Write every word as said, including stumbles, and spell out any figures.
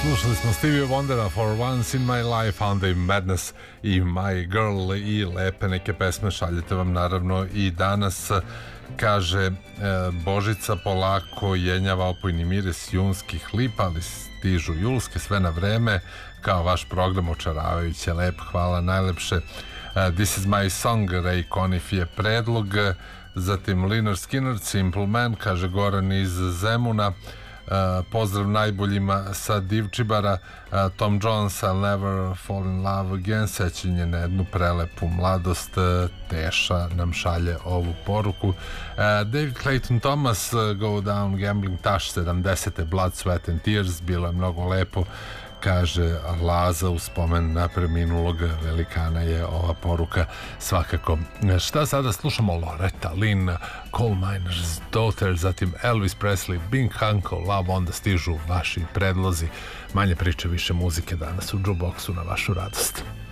Slušali smo Stevie Wondera For Once in My Life, a onda i Madness i My Girl i lepe neke pesme šaljete vam naravno i danas. Kaže e, Božica polako jenjava opojni miris junskih lipa, ali stižu julske sve na vreme, kao vaš program očaravajuće, lep, hvala najlepše. uh, This is my song, Ray Conniff je predlog, zatim Lynyrd Skynyrd, Simple Man, kaže Goran iz Zemuna. Uh, pozdrav najboljima sa Divčibara. uh, Tom Jones, I'll never fall in love again, sećanje na jednu prelepu mladost. uh, Teša nam šalje ovu poruku. uh, David Clayton Thomas, uh, Go Down Gambling Tash sedamdesete, Blood, Sweat and Tears, bilo je mnogo lepo, kaže Laza u spomen na preminulog velikana je ova poruka svakako. Šta sada slušamo? Loretta Lynn, Coal Miner's Daughter, zatim Elvis Presley, Bing Hanko, Love, onda stižu vaši predlozi. Manje priče, više muzike danas u Jukeboxu na vašu radost.